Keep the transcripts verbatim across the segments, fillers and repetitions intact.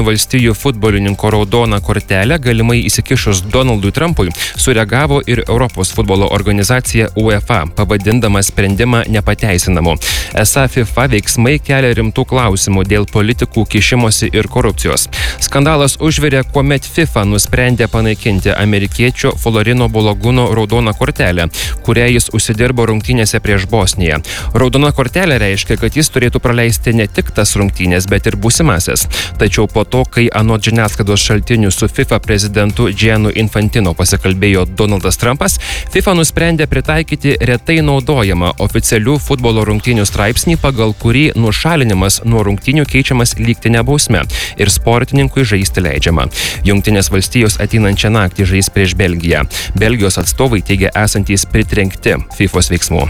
Valstijų futbolininko raudoną kortelę galimai įsikišus Donaldui Trumpui sureagavo ir Europos futbolo organizacija UEFA, pavadindama sprendimą nepateisinamu. Esą FIFA veiksmai kelia rimtų klausimų dėl politikų kišimosi ir korupcijos. Skandalas užvirė, kuomet FIFA nusprendė panaikinti amerikiečio Florino Baloguno raudoną kortelę, kurią jis užsidirbo rungtynėse prieš Bosniją. Raudona kortelė reiškia, kad jis turėtų praleisti ne tik tas rungtynės, bet ir būsimasias. Tačiau po to, kai anot žiniasklaidos šaltinių su FIFA prezidentu Giannu Infantino pasikalbėjo Donaldas Trumpas, FIFA nusprendė pritaikyti retai naudojamą oficialių futbolo rungtynių straipsnį, pagal kurį nušalinimas nuo rungtynių keičiamas lygtinė bausme ir sportininkui žaisti leidžiama. Jungtinės valstijos ateinančią naktį žais prieš Belgiją. Belgijos atstovai teigia esantys pritrenkti FIFOs veiksmų.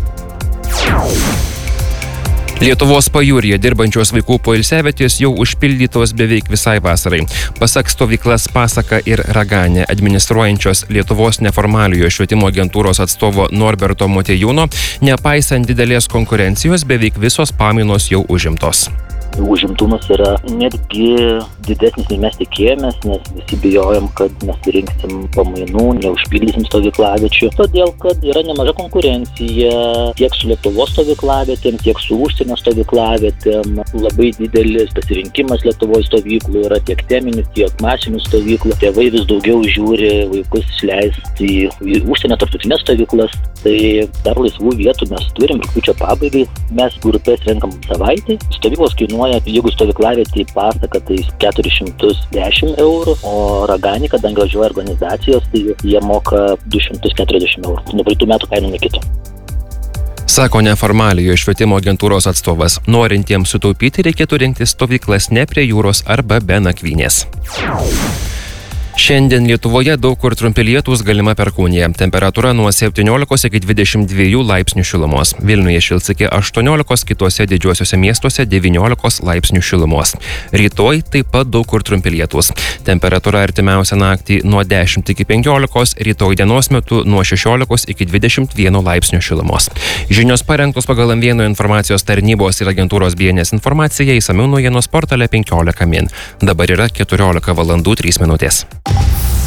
Lietuvos pajūryje dirbančios vaikų poilsiavietės jau užpildytos beveik visai vasarai. Pasak stovyklas Pasaka ir Raganė administruojančios Lietuvos neformaliojo švietimo agentūros atstovo Norberto Motiejūno, nepaisant didelės konkurencijos, beveik visos pamainos jau užimtos. Užimtumas yra netgi didesnis, nei mes tikėjomės, nes visi bijojom, kad nesirinksim pamainų, neužpildysim stovyklaviečių, todėl kad yra nemaža konkurencija tiek su Lietuvos stovyklavietėm, tiek su užsienio stovyklavietėm. Labai didelis pasirinkimas Lietuvos stovyklų yra tiek teminių, tiek masinių stovyklų. Tėvai vis daugiau žiūri vaikus išleisti į, į užsienio tarptautinės stovyklas. Tai dar laisvų vietų mes turim rugpjūčio pabaigai. Mes grupės renkam savaitę. Stovyklos kainuoja, jeigu stovyklavietė į Pasaką, tai keturis šimtus dešimt eurų, o Raganį, kadangi važiuoja organizacijos, tai jie moka du šimtus keturiasdešimt eurų. Nuo praeitų metų kainų nekito. Sako neformaliojo švietimo agentūros atstovas. Norintiems sutaupyti reikėtų rinktis stovyklas ne prie jūros arba be nakvynės. Šiandien Lietuvoje daug kur trumpi lietūs, galima perkūnija. Temperatūra nuo septyniolikos iki dvidešimt dviejų laipsnių šilumos. Vilniuje šils iki aštuoniolikos, kitose didžiuosiuose miestuose devyniolikos laipsnių šilumos. Rytoj taip pat daug kur trumpi lietūs. Temperatūra artimiausią naktį nuo dešimt iki penkiolikos, rytoj dienos metu nuo šešiolikos iki dvidešimt vieno laipsnių šilumos. Žinios parengtos pagal M vienas informacijos tarnybos ir agentūros B N S informaciją, išsamiau naujienos portale penkiolika min. Dabar yra keturiolika valandų trys minutės.